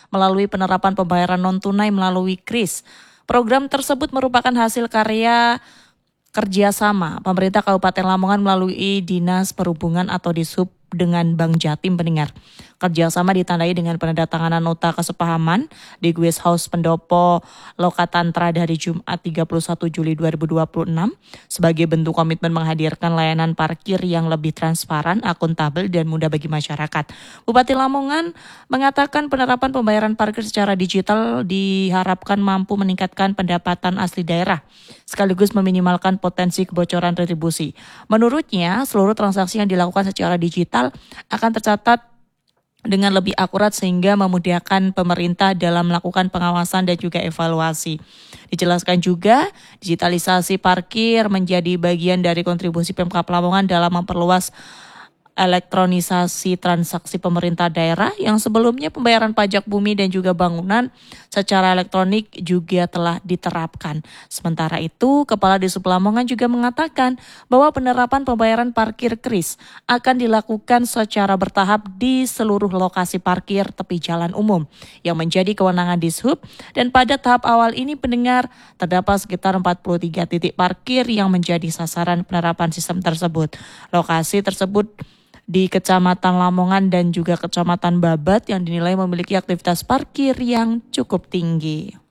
melalui penerapan pembayaran non-tunai melalui KRIS. Program tersebut merupakan hasil karya kerjasama pemerintah Kabupaten Lamongan melalui Dinas Perhubungan atau Dishub dengan Bank Jatim pendengar. Kerjasama ditandai dengan penandatanganan nota kesepahaman di Guest House Pendopo Lokatantra dari Jumat 31 Juli 2026 sebagai bentuk komitmen menghadirkan layanan parkir yang lebih transparan, akuntabel, dan mudah bagi masyarakat. Bupati Lamongan mengatakan penerapan pembayaran parkir secara digital diharapkan mampu meningkatkan pendapatan asli daerah sekaligus meminimalkan potensi kebocoran retribusi. Menurutnya, seluruh transaksi yang dilakukan secara digital akan tercatat dengan lebih akurat sehingga memudahkan pemerintah dalam melakukan pengawasan dan juga evaluasi. Dijelaskan juga, digitalisasi parkir menjadi bagian dari kontribusi Pemkab Lamongan dalam memperluas elektronisasi transaksi pemerintah daerah yang sebelumnya pembayaran pajak bumi dan juga bangunan secara elektronik juga telah diterapkan. Sementara itu, Kepala Dishub Lamongan juga mengatakan bahwa penerapan pembayaran parkir KRIS akan dilakukan secara bertahap di seluruh lokasi parkir tepi jalan umum yang menjadi kewenangan Dishub, dan pada tahap awal ini pendengar terdapat sekitar 43 titik parkir yang menjadi sasaran penerapan sistem tersebut. Lokasi tersebut di Kecamatan Lamongan dan juga Kecamatan Babat yang dinilai memiliki aktivitas parkir yang cukup tinggi.